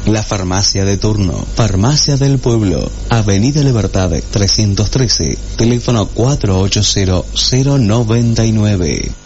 La farmacia de turno, Farmacia del Pueblo, Avenida Libertad 313, teléfono 480-099.